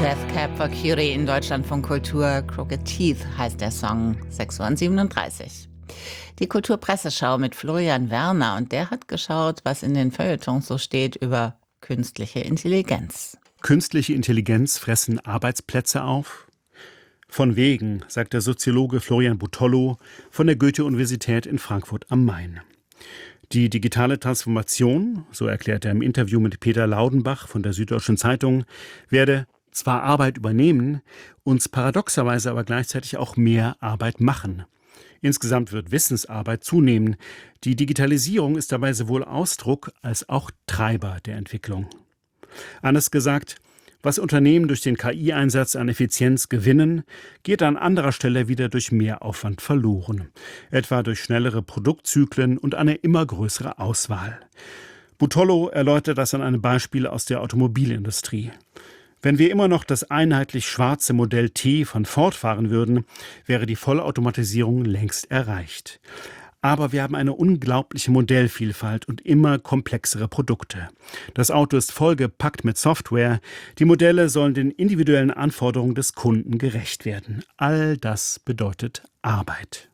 Death Cab for Cutie in Deutschlandfunk Kultur. Crooked Teeth heißt der Song, 6:37 Uhr. Die Kulturpresseschau mit Florian Werner, und der hat geschaut, was in den Feuilletons so steht über künstliche Intelligenz. Künstliche Intelligenz fressen Arbeitsplätze auf? Von wegen, sagt der Soziologe Florian Butollo von der Goethe-Universität in Frankfurt am Main. Die digitale Transformation, so erklärt er im Interview mit Peter Laudenbach von der Süddeutschen Zeitung, werde zwar Arbeit übernehmen, uns paradoxerweise aber gleichzeitig auch mehr Arbeit machen. Insgesamt wird Wissensarbeit zunehmen. Die Digitalisierung ist dabei sowohl Ausdruck als auch Treiber der Entwicklung. Anders gesagt, was Unternehmen durch den KI-Einsatz an Effizienz gewinnen, geht an anderer Stelle wieder durch Mehraufwand verloren. Etwa durch schnellere Produktzyklen und eine immer größere Auswahl. Butollo erläutert das an einem Beispiel aus der Automobilindustrie. Wenn wir immer noch das einheitlich schwarze Modell T von Ford fahren würden, wäre die Vollautomatisierung längst erreicht. Aber wir haben eine unglaubliche Modellvielfalt und immer komplexere Produkte. Das Auto ist vollgepackt mit Software. Die Modelle sollen den individuellen Anforderungen des Kunden gerecht werden. All das bedeutet Arbeit.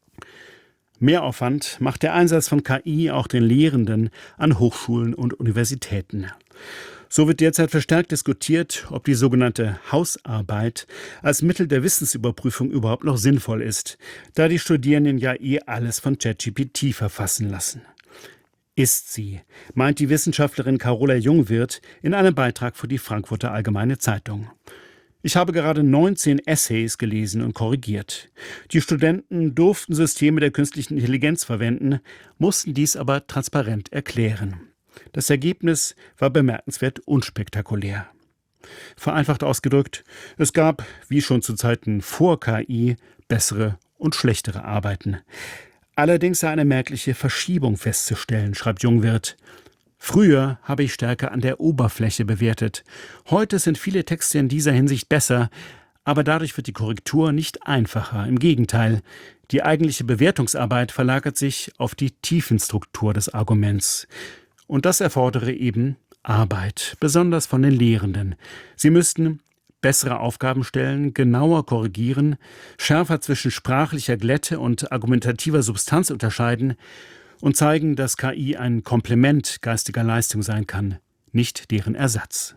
Mehraufwand macht der Einsatz von KI auch den Lehrenden an Hochschulen und Universitäten. So wird derzeit verstärkt diskutiert, ob die sogenannte Hausarbeit als Mittel der Wissensüberprüfung überhaupt noch sinnvoll ist, da die Studierenden ja alles von ChatGPT verfassen lassen. Ist sie, meint die Wissenschaftlerin Carola Jungwirth in einem Beitrag für die Frankfurter Allgemeine Zeitung. Ich habe gerade 19 Essays gelesen und korrigiert. Die Studenten durften Systeme der künstlichen Intelligenz verwenden, mussten dies aber transparent erklären. Das Ergebnis war bemerkenswert unspektakulär. Vereinfacht ausgedrückt, es gab, wie schon zu Zeiten vor KI, bessere und schlechtere Arbeiten. Allerdings sei eine merkliche Verschiebung festzustellen, schreibt Jungwirth. Früher habe ich stärker an der Oberfläche bewertet. Heute sind viele Texte in dieser Hinsicht besser, aber dadurch wird die Korrektur nicht einfacher. Im Gegenteil, die eigentliche Bewertungsarbeit verlagert sich auf die Tiefenstruktur des Arguments. Und das erfordere eben Arbeit, besonders von den Lehrenden. Sie müssten bessere Aufgaben stellen, genauer korrigieren, schärfer zwischen sprachlicher Glätte und argumentativer Substanz unterscheiden und zeigen, dass KI ein Komplement geistiger Leistung sein kann, nicht deren Ersatz.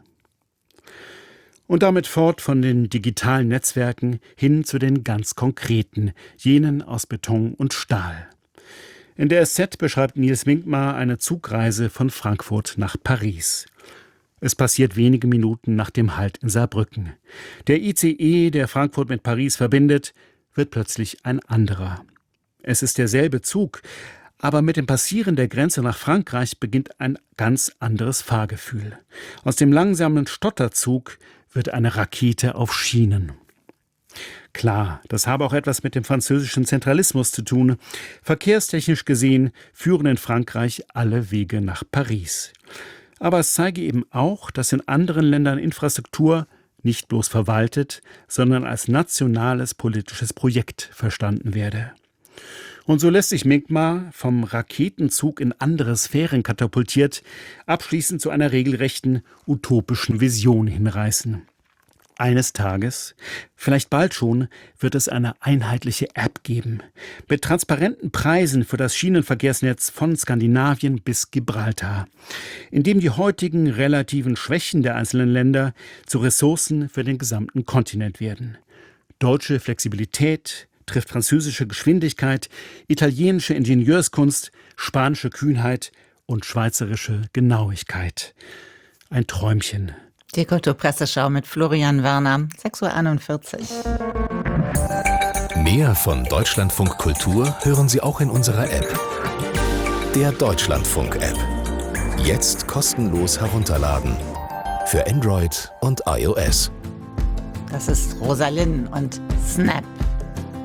Und damit fort von den digitalen Netzwerken hin zu den ganz konkreten, jenen aus Beton und Stahl. In der SZ beschreibt Nils Minkmar eine Zugreise von Frankfurt nach Paris. Es passiert wenige Minuten nach dem Halt in Saarbrücken. Der ICE, der Frankfurt mit Paris verbindet, wird plötzlich ein anderer. Es ist derselbe Zug, aber mit dem Passieren der Grenze nach Frankreich beginnt ein ganz anderes Fahrgefühl. Aus dem langsamen Stotterzug wird eine Rakete auf Schienen. Klar, das habe auch etwas mit dem französischen Zentralismus zu tun. Verkehrstechnisch gesehen führen in Frankreich alle Wege nach Paris. Aber es zeige eben auch, dass in anderen Ländern Infrastruktur nicht bloß verwaltet, sondern als nationales politisches Projekt verstanden werde. Und so lässt sich Minkmar, vom Raketenzug in andere Sphären katapultiert, abschließend zu einer regelrechten utopischen Vision hinreißen. Eines Tages, vielleicht bald schon, wird es eine einheitliche App geben, mit transparenten Preisen für das Schienenverkehrsnetz von Skandinavien bis Gibraltar, in dem die heutigen relativen Schwächen der einzelnen Länder zu Ressourcen für den gesamten Kontinent werden. Deutsche Flexibilität trifft französische Geschwindigkeit, italienische Ingenieurskunst, spanische Kühnheit und schweizerische Genauigkeit. Ein Träumchen. Die Kulturpresseschau mit Florian Werner, 6:41 Uhr. Mehr von Deutschlandfunk Kultur hören Sie auch in unserer App. Der Deutschlandfunk-App. Jetzt kostenlos herunterladen. Für Android und iOS. Das ist Rosalind und Snap.